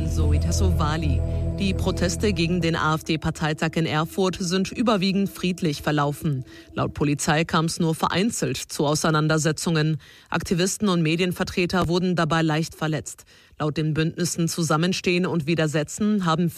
Zoe Tassovali. Die Proteste gegen den AfD-Parteitag in Erfurt sind überwiegend friedlich verlaufen. Laut Polizei kam es nur vereinzelt zu Auseinandersetzungen. Aktivisten und Medienvertreter wurden dabei leicht verletzt. Laut den Bündnissen Zusammenstehen und Widersetzen haben